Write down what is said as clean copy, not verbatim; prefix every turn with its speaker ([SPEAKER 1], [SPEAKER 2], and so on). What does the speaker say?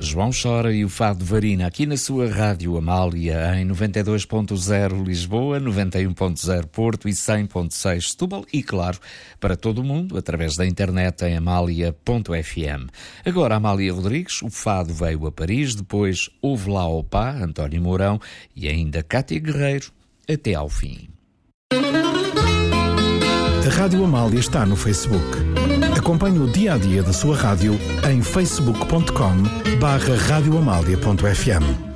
[SPEAKER 1] João Chora e o Fado Varina, aqui na sua Rádio Amália, em 92.0 Lisboa, 91.0 Porto e 100.6 Setúbal e, claro, para todo o mundo, através da internet em amália.fm. Agora, Amália Rodrigues, o Fado veio a Paris, depois houve lá o Pá, António Mourão e ainda Cátia Guerreiro, até ao fim.
[SPEAKER 2] A Rádio Amália está no Facebook. Acompanhe o dia-a-dia da sua rádio em facebook.com/radioamália.fm.